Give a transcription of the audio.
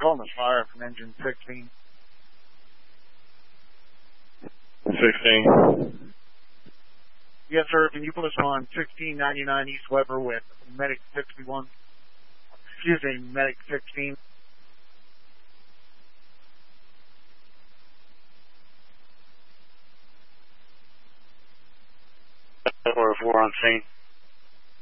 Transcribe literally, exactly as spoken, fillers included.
calling the fire from engine sixteen. sixteen. Yes, sir. Can you put us on sixteen ninety-nine East Weber with Medic sixty-one? Excuse me, Medic sixteen. Or four on scene.